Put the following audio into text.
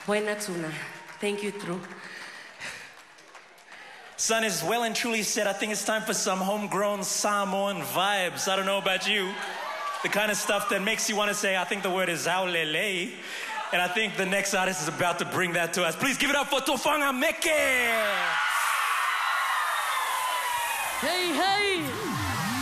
Buena tuna. Thank you, True. Son is well and truly said, I think it's time for some homegrown Samoan vibes. I don't know about you. The kind of stuff that makes you want to say, I think the word is Aulele. And I think the next artist is about to bring that to us. Please give it up for Tofanga Meke. Hey, hey.